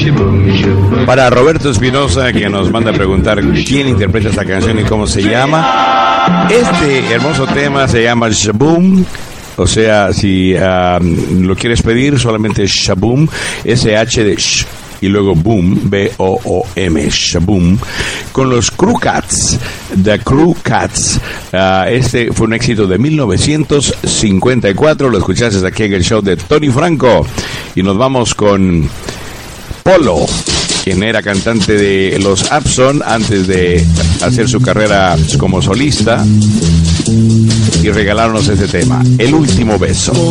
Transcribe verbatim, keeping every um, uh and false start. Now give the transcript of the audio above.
Para Roberto Espinosa, que nos manda a preguntar quién interpreta esta canción y cómo se llama. Este hermoso tema se llama Shaboom. O sea, si uh, lo quieres pedir, solamente Shaboom, S H de sh, y luego Boom, B O O M, Shaboom, con los Crew Cats, The Crew Cats. Uh, este fue un éxito de mil novecientos cincuenta y cuatro, lo escuchaste aquí en el show de Tony Franco. Y nos vamos con Polo, quien era cantante de los Abson antes de hacer su carrera como solista, y regalarnos este tema, El Último Beso.